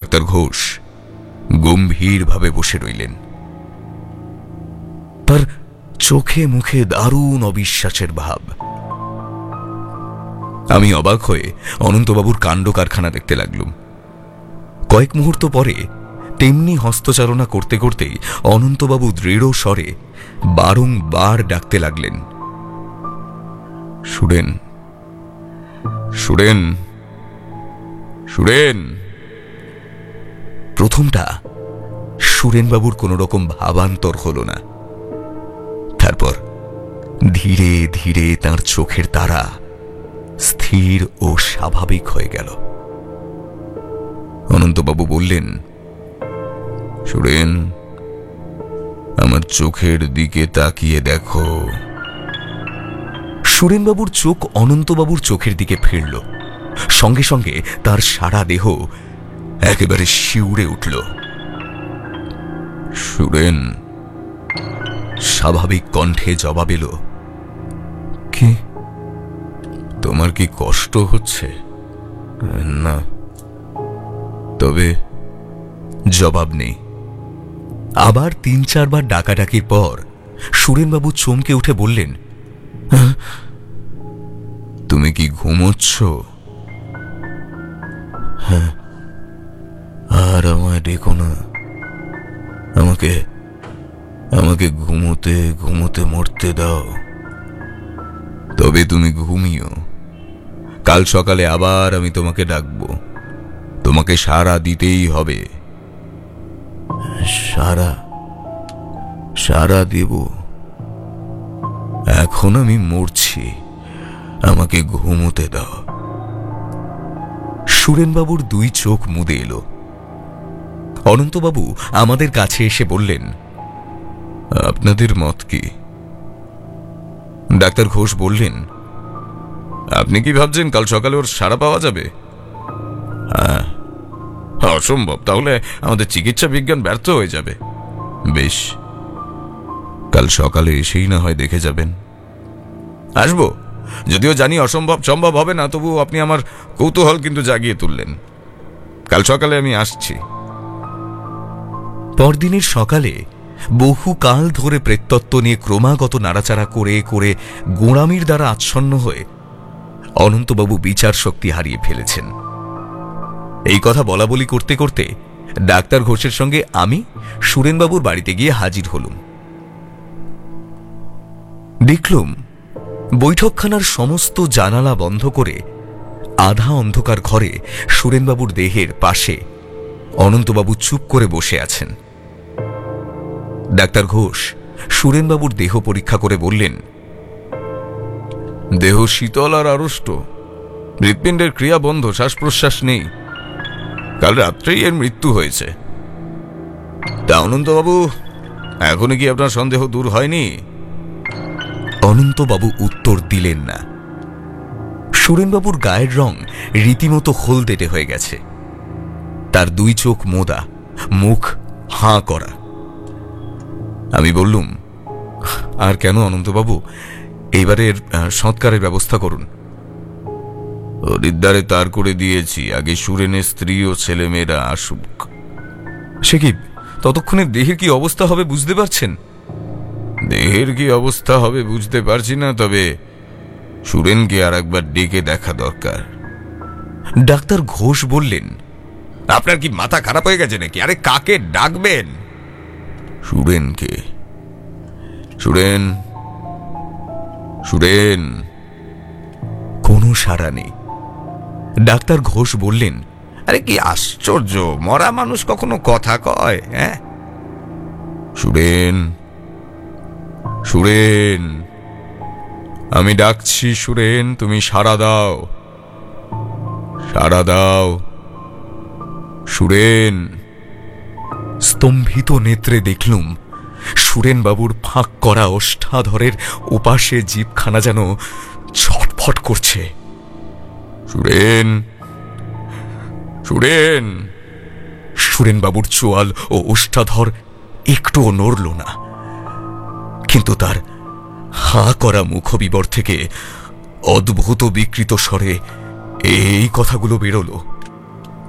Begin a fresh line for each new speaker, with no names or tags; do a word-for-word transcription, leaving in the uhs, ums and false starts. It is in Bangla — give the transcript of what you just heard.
ডাক্তার ঘোষ গম্ভীরভাবে বসে রইলেন। তার চোখে মুখে দারুণ অবিশ্বাসের ভাব। আমি অবাক হয়ে অনন্তবাবুর কাণ্ড কারখানা দেখতে লাগলুম। কয়েক মুহূর্ত পরে তেমনি হস্তচালনা করতে করতেই অনন্তবাবু দৃঢ় স্বরে বারংবার ডাকতে লাগলেন, সুরেন, সুরেন, সুরেন। প্রথমটা সুরেনবাবুর কোন রকম ভাবান্তর হল না। তারপর ধীরে ধীরে তার চোখের তারা স্থির ও স্বাভাবিক হয়ে গেল। অনন্তবাবু বললেন, সুরেন, আমার চোখের দিকে তাকিয়ে দেখো। সুরেনবাবুর চোখ অনন্তবাবুর চোখের দিকে ফিরল। সঙ্গে সঙ্গে তার সারা দেহ একেবারে শিউরে উঠল। সুরেন স্বাভাবিক কণ্ঠে জবাব এলো, কি তোমার কি কষ্ট হচ্ছে? না। তবে জবাব নেই। আবার তিন চারবার ডাকাডাকির পর সুরেনবাবু চমকে উঠে বললেন, তুমি কি ঘুমোচ্ছ? হ্যাঁ। আর আমায় ডেকো না। আমাকে আমাকে ঘুমোতে ঘুমোতে মরতে দাও। তবে তুমি ঘুমিও। কাল সকালে আবার আমি তোমাকে ডাকবো। তোমাকে সাড়া দিতেই হবে। সাড়া সাড়া দেব? এখন আমি মরছি, আমাকে ঘুমোতে দাও। সুরেনবাবুর দুই চোখ মুদে এলো। অনন্তবাবু আমাদের কাছে এসে বললেন, আপনাদের মত কি? ডাক্তার ঘোষ বললেন, আপনি কি ভাবছেন কাল সকালে ওর সাড়া পাওয়া যাবে? হ্যাঁ, অসম্ভব। তাহলে আমাদের চিকিৎসা বিজ্ঞান ব্যর্থ হয়ে যাবে। বেশ, কাল সকালে এসেই না হয় দেখে যাবেন। আসবো, যদিও জানি অসম্ভব সম্ভব হবে না, তবু আপনি আমার কৌতূহল কিন্তু জাগিয়ে তুললেন। কাল সকালে আমি আসছি। পরদিনের সকালে বহু কাল ধরে প্রেততত্ত্ব নিয়ে ক্রমাগত নাড়াচাড়া করে করে গোঁড়ামির দ্বারা আচ্ছন্ন হয়ে অনন্তবাবু বিচার শক্তি হারিয়ে ফেলেছেন। এই কথা বলা বলি করতে করতে ডাক্তার ঘোষের সঙ্গে আমি সুরেনবাবুর বাড়িতে গিয়ে হাজির হলুম। দেখলুম বৈঠকখানার সমস্ত জানালা বন্ধ করে আধা অন্ধকার ঘরে সুরেনবাবুর দেহের পাশে অনন্তবাবু চুপ করে বসে আছেন। ডাক্তার ঘোষ সুরেনবাবুর দেহ পরীক্ষা করে বললেন, দেহ শীতল আর আড়ষ্ট, হৃৎপিণ্ডের ক্রিয়া বন্ধ, শ্বাস প্রশ্বাস নেই। কাল রাত্রেই এর মৃত্যু হয়েছে। তা অনন্তবাবু, এখনো কি আপনার সন্দেহ দূর হয়নি? অনন্তবাবু উত্তর দিলেন না। সুরেনবাবুর গায়ের রং রীতিমতো হলদেটে হয়ে গেছে। তার দুই চোখ মোদা, মুখ হাঁ করা। আমি বললুম, আর কেন অনন্তবাবু, এইবারের সৎকারের ব্যবস্থা করুন। হরিদ্বারে তার করে দিয়েছি, আগে সুরেনের স্ত্রী ও ছেলে মেয়েরা আসুক। সে কি, ততক্ষণে দেহের কি অবস্থা হবে বুঝতে পারছেন? দেহের কি অবস্থা হবে বুঝতে পারছি না, তবে সুরেনকে আর একবার ডেকে দেখা দরকার। ডাক্তার ঘোষ বললেন, আপনার কি মাথা খারাপ হয়ে গেছে নাকি? আরে কাকে ডাকবেন? সুরেনকে। সুরেন, সুরেন। কোনো সাড়া নেই। ডাক্তার ঘোষ বললেন, আরে কি আশ্চর্য, মরা মানুষ কখনো কথা কয়? হ্যাঁ, সুরেন, সুরেন, আমি ডাকছি সুরেন, তুমি সাড়া দাও, সাড়া দাও সুরেন। স্তম্ভিত নেত্রে দেখলুম সুরেনবাবুর ফাঁক করা ওষ্ঠাধরের ওপাশে জিভখানা যেন ছটফট করছে। সুরেন, সুরেন। সুরেনবাবুর চোয়াল ও ওষ্ঠাধর একটুও নড়ল না, কিন্তু তার হাঁ করা মুখবিবর থেকে অদ্ভুত বিকৃত স্বরে এই কথাগুলো বেরোল,